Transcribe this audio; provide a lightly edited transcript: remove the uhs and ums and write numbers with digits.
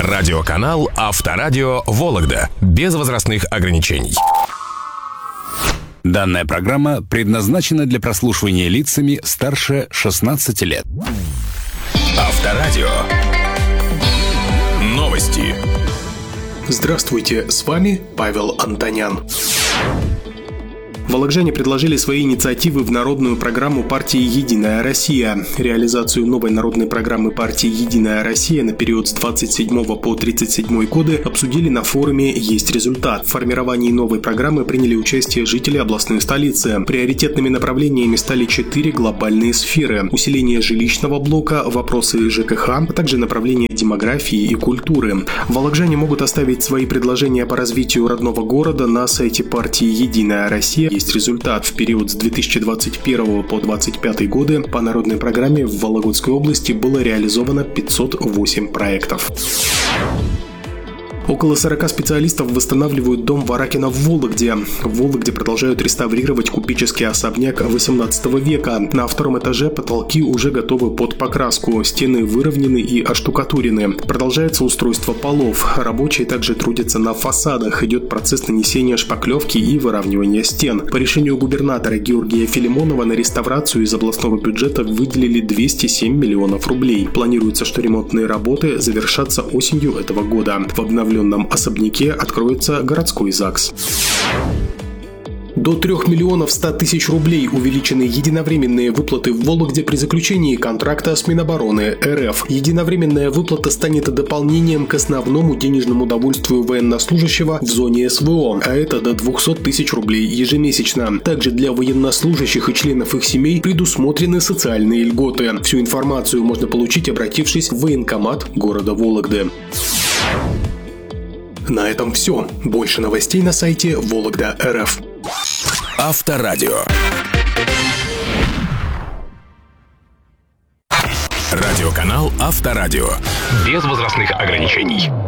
Радиоканал Авторадио Вологда. Без возрастных ограничений. Данная программа предназначена для прослушивания лицами старше 16 лет. Авторадио. Новости. Здравствуйте, с вами Павел Антонян. Вологжане предложили свои инициативы в народную программу партии «Единая Россия». Реализацию новой народной программы партии «Единая Россия» на период с 27 по 37 годы обсудили на форуме «Есть результат». В формировании новой программы приняли участие жители областной столицы. Приоритетными направлениями стали 4 глобальные сферы: усиление жилищного блока, вопросы ЖКХ, а также направления демографии и культуры. Вологжане могут оставить свои предложения по развитию родного города на сайте партии «Единая Россия». Есть результат. В период с 2021 по 2025 годы по народной программе в Вологодской области было реализовано 508 проектов. Около 40 специалистов восстанавливают дом Варакина в Вологде. В Вологде продолжают реставрировать купеческий особняк XVIII века. На втором этаже потолки уже готовы под покраску, стены выровнены и оштукатурены. Продолжается устройство полов. Рабочие также трудятся на фасадах. Идет процесс нанесения шпаклевки и выравнивания стен. По решению губернатора Георгия Филимонова на реставрацию из областного бюджета выделили 207 миллионов рублей. Планируется, что ремонтные работы завершатся осенью этого года. В обновленном особняке откроется городской ЗАГС. До 3 миллионов 100 тысяч рублей увеличены единовременные выплаты в Вологде при заключении контракта с Минобороны РФ. Единовременная выплата станет дополнением к основному денежному довольствию военнослужащего в зоне СВО, а это до 200 тысяч рублей ежемесячно. Также для военнослужащих и членов их семей предусмотрены социальные льготы. Всю информацию можно получить, обратившись в военкомат города Вологды. На этом все. Больше новостей на сайте Вологда.РФ. Авторадио. Радиоканал Авторадио. Без возрастных ограничений.